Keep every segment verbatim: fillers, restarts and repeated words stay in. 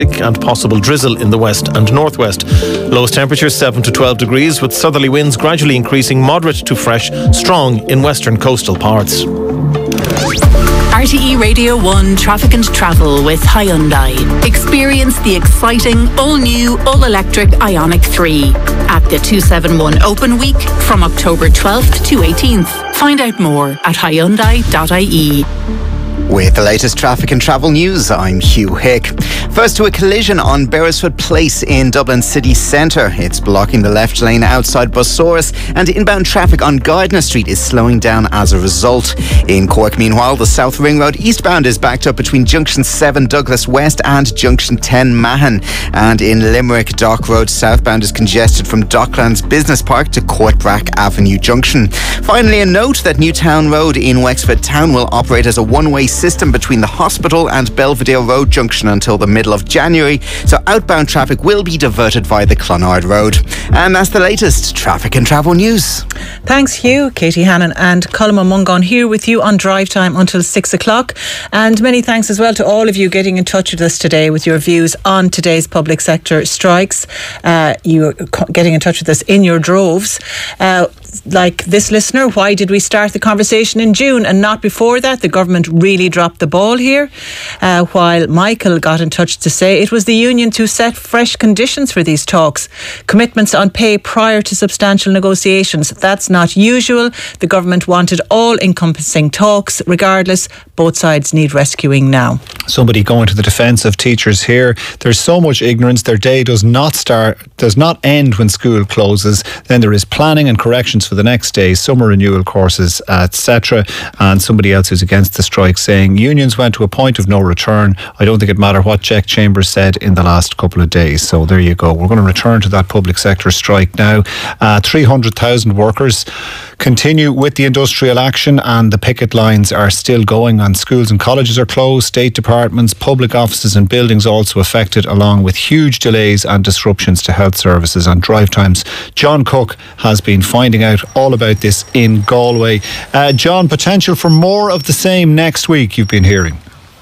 and possible drizzle in the west and northwest. Lowest temperatures seven to twelve degrees, with southerly winds gradually increasing, moderate to fresh, strong in western coastal parts. R T E Radio one Traffic and Travel with Hyundai. Experience the exciting all-new, all-electric Ioniq three at the two seventy-one Open Week from October twelfth to eighteenth. Find out more at hyundai dot I E. With the latest traffic and travel news, I'm Hugh Hick. First to a collision on Beresford Place in Dublin city centre. It's blocking the left lane outside Busaurus, and inbound traffic on Gardner Street is slowing down as a result. In Cork, meanwhile, the South Ring Road eastbound is backed up between Junction seven Douglas West and Junction ten Mahon. And in Limerick, Dock Road southbound is congested from Docklands Business Park to Courtbrack Avenue Junction. Finally, a note that Newtown Road in Wexford Town will operate as a one-way system between the hospital and Belvedere Road Junction until the middle of January, so outbound traffic will be diverted via the Clonard Road. And that's the latest traffic and travel news. Thanks, Hugh. Katie Hannon and Colm Mungon here with you on Drive Time until six o'clock. And many thanks as well to all of you getting in touch with us today with your views on today's public sector strikes. Uh, you're getting in touch with us in your droves. Uh, like this listener, why did we start the conversation in June and not before that? The government really dropped the ball here. Uh, while Michael got in touch to say it was the union to set fresh conditions for these talks. Commitments on pay prior to substantial negotiations. That's not usual. The government wanted all-encompassing talks. Regardless, both sides need rescuing now. Somebody going to the defence of teachers here. There's so much ignorance. Their day does not start, does not end when school closes. Then there is planning and corrections for the next day, summer renewal courses, et cetera. And somebody else who's against the strike saying unions went to a point of no return. I don't think it mattered what Jack Chambers said in the last couple of days. So there you go. We're going to return to that public sector strike now. Uh, three hundred thousand workers continue with the industrial action, and the picket lines are still going on. Schools and colleges are closed, state departments, public offices and buildings also affected, along with huge delays and disruptions to health services and drive times. John Cook has been finding out all about this in Galway. Uh, John, potential for more of the same next week, you've been hearing.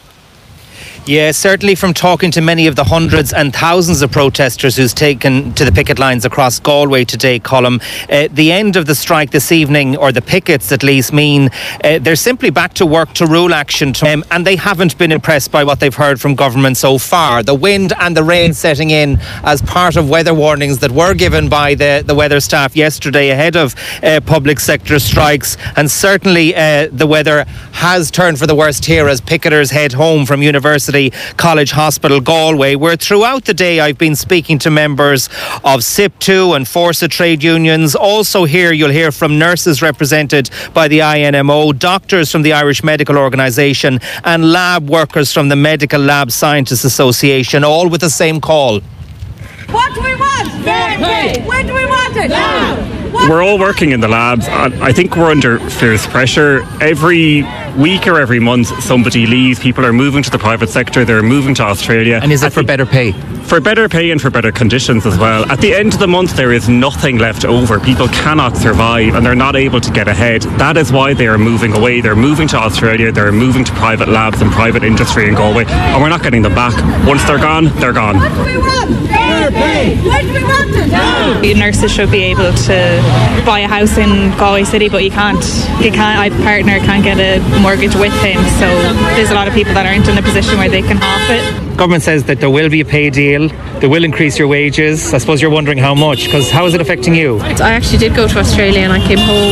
Yeah, certainly from talking to many of the hundreds and thousands of protesters who's taken to the picket lines across Galway today, Colm. Uh, the end of the strike this evening, or the pickets at least, mean uh, they're simply back to work to rule action. To, um, and they haven't been impressed by what they've heard from government so far. The wind and the rain setting in as part of weather warnings that were given by the, the weather staff yesterday ahead of uh, public sector strikes. And certainly uh, the weather has turned for the worst here as picketers head home from University College Hospital Galway, where throughout the day I've been speaking to members of S I P two and Forsa trade unions. Also here you'll hear from nurses represented by the I N M O, doctors from the Irish Medical Organisation and lab workers from the Medical Lab Scientists Association, all with the same call. What do we want? Fair pay. When do we want it? Now. We're all working in the labs. I think we're under fierce pressure. Every week or every month somebody leaves. People are moving to the private sector. They're moving to Australia. And is it for better pay? For better pay and for better conditions as well. At the end of the month there is nothing left over. People cannot survive and they're not able to get ahead. That is why they are moving away. They're moving to Australia. They're moving to private labs and private industry in Galway, and we're not getting them back. Once they're gone, they're gone. What do we want? Fair pay. When do we want it? Now. Nurses should be able to buy a house in Galway City, but you can't. You can't. I have a partner, can't get a mortgage with him, so there's a lot of people that aren't in a position where they can half it. Government says that there will be a pay deal, they will increase your wages. I suppose you're wondering how much, because how is it affecting you? I actually did go to Australia and I came home,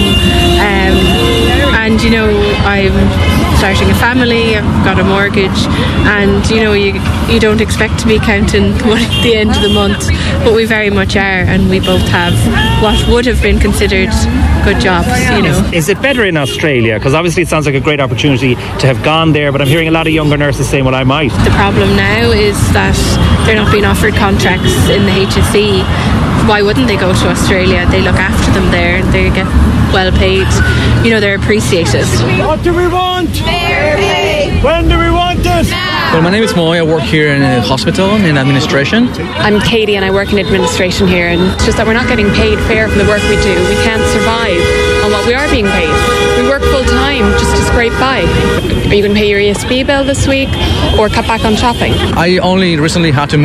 um, and you know, I'm starting a family, I've got a mortgage, and you know, you you don't expect to be counting money at the end of the month, but we very much are, and we both have what would have been considered good jobs, you know. Is it better in Australia? Because obviously it sounds like a great opportunity to have gone there, but I'm hearing a lot of younger nurses saying, well, I might. The problem now is that they're not being offered contracts in the H S E. Why wouldn't they go to Australia? They look after them there, they get well paid, you know, they're appreciated. What do we want? Fair pay. When do we want it? Now. Well, my name is Moy. I work here in a hospital in administration. I'm Katie and I work in administration here, and it's just that we're not getting paid fair for the work we do. We can't survive on what we are being paid. We work work full time just to scrape by? Are you going to pay your E S B bill this week or cut back on shopping? I only recently had to move